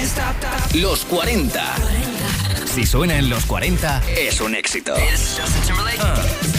Los 40. Si suena en los 40, es un éxito. It's Justin Timberlake.